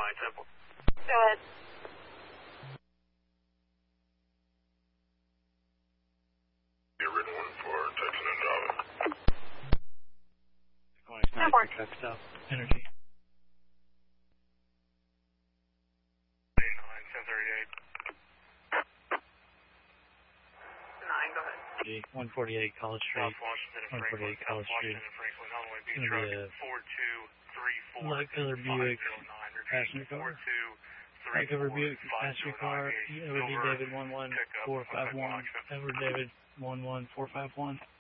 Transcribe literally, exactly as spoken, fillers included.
line, simple. Go ahead. You're written one for Texan and Java. No more. Truck stop. Energy. nine, ten thirty-eight. nine, go ahead. one forty-eight College Street. South Washington and one Franklin. forty-eight College South Street. Washington and Franklin. On the way, B Gonna truck be a four two three four. light color Buick passenger car. Light cover Buick passenger car. Edward D. David one one four five one. Edward David one one four five one.